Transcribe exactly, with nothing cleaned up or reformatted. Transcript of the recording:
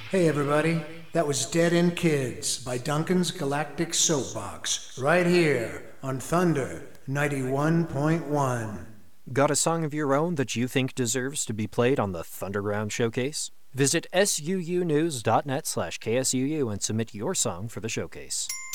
Hey everybody, that was Dead End Kids by Duncan's Galactic Soapbox, right here on Thunder ninety-one point one. Got a song of your own that you think deserves to be played on the Thunderground Showcase? Visit suunews.net slash KSUU and submit your song for the showcase.